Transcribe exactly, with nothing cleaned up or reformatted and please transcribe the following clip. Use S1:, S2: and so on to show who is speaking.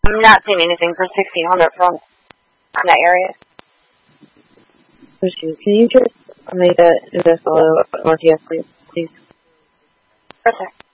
S1: I'm not seeing anything for sixteen hundred from in that area.
S2: Can you just make that invest a little R T S, please? Please.
S1: Okay.